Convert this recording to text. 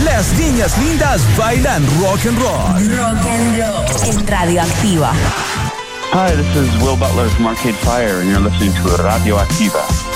Las niñas lindas bailan rock and roll. Rock and roll. En Radioactiva. Hi, this is Will Butler from Arcade Fire, and you're listening to Radio Activa.